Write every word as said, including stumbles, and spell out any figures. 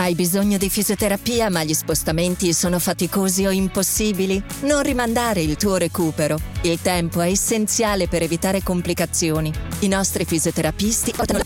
Hai bisogno di fisioterapia ma gli spostamenti sono faticosi o impossibili? Non rimandare il tuo recupero. Il tempo è essenziale per evitare complicazioni. I nostri fisioterapisti portano